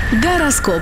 Гороскоп.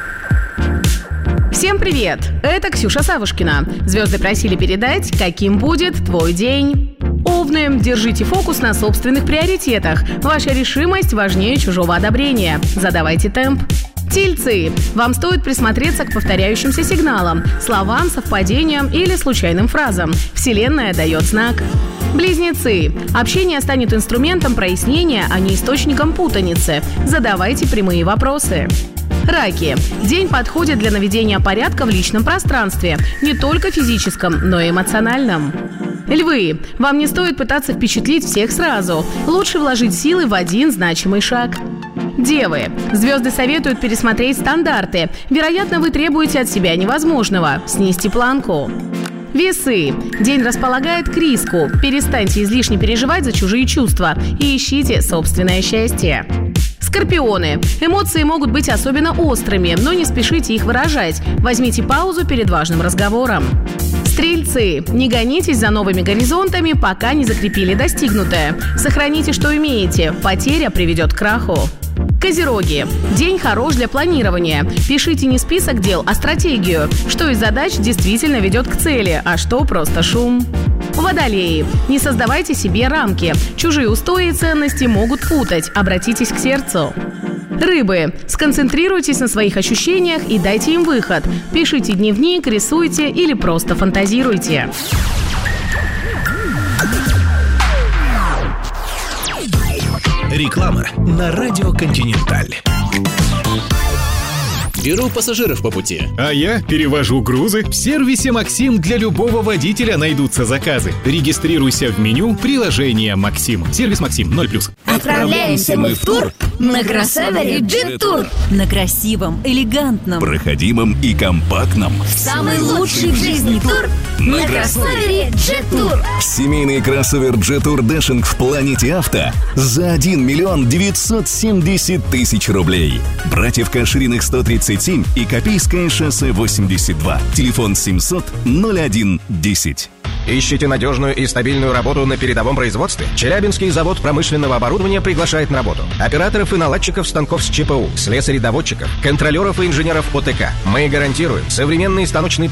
Всем привет! Это Ксюша Савушкина. Звезды просили передать, каким будет твой день. Овны, держите фокус на собственных приоритетах. Ваша решимость важнее чужого одобрения. Задавайте темп. Тельцы, вам стоит присмотреться к повторяющимся сигналам, словам, совпадениям или случайным фразам. Вселенная дает знак. Близнецы, общение станет инструментом прояснения, а не источником путаницы. Задавайте прямые вопросы. Раки. День подходит для наведения порядка в личном пространстве. Не только физическом, но и эмоциональном. Львы. Вам не стоит пытаться впечатлить всех сразу. Лучше вложить силы в один значимый шаг. Девы. Звезды советуют пересмотреть стандарты. Вероятно, вы требуете от себя невозможного. Снизьте планку. Весы. День располагает к риску. Перестаньте излишне переживать за чужие чувства и ищите собственное счастье. Скорпионы. Эмоции могут быть особенно острыми, но не спешите их выражать. Возьмите паузу перед важным разговором. Стрельцы. Не гонитесь за новыми горизонтами, пока не закрепили достигнутое. Сохраните, что имеете. Потеря приведет к краху. Козероги. День хорош для планирования. Пишите не список дел, а стратегию. Что из задач действительно ведет к цели, а что просто шум. Водолеи. Не создавайте себе рамки. Чужие устои и ценности могут путать. Обратитесь к сердцу. Рыбы. Сконцентрируйтесь на своих ощущениях и дайте им выход. Пишите дневник, рисуйте или просто фантазируйте. Реклама на радио «Континенталь». Беру пассажиров по пути. А я перевожу грузы. В сервисе «Максим» для любого водителя найдутся заказы. Регистрируйся в меню приложения «Максим». Сервис «Максим» 0+. Отправляемся мы в тур на кроссовере Джет-Тур. На красивом, элегантном, проходимом и компактном. Самый лучший в жизни тур на кроссовере Джет-Тур. Семейный кроссовер Джет-Тур Дэшинг в Планете Авто за 1 970 000 рублей. Братьев Кашириных 137 и Копейское шоссе 82. Телефон 700 01 10. Ищете надежную и стабильную работу на передовом производстве? Челябинский завод промышленного оборудования приглашает на работу операторов и наладчиков станков с ЧПУ, слесарей-доводчиков, контролеров и инженеров ОТК. Мы гарантируем современный станочный